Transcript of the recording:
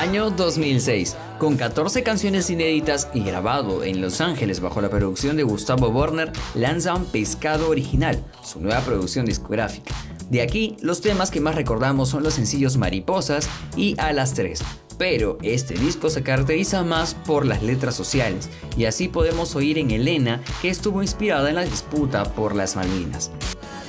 Año 2006. Con 14 canciones inéditas y grabado en Los Ángeles bajo la producción de Gustavo Werner, lanzan Pescado Original, su nueva producción discográfica. De aquí, los temas que más recordamos son los sencillos Mariposas y A las 3. Pero este disco se caracteriza más por las letras sociales, y así podemos oír en Elena, que estuvo inspirada en la disputa por las Malvinas.